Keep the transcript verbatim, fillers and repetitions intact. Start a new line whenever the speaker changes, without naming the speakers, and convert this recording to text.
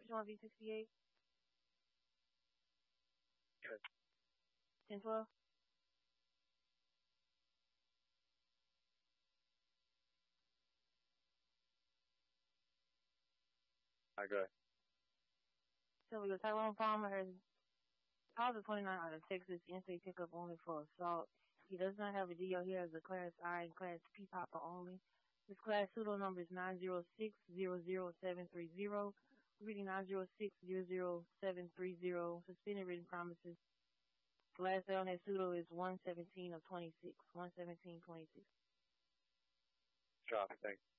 Showing V sixty-eight.
Good.
ten twelve.
All right, go ahead.
So we go Tyrone Palmer has called the twenty-nine out of Texas in-state pickup only for assault. He does not have a D O. He has a Class I and Class P popper only. His class pseudo number is nine zero six zero zero seven three zero. Reading nine zero six zero zero seven three zero. Suspended written promises. The last day on that pseudo is one seventeen of twenty-six. one seventeen twenty-six.
Drop, thanks.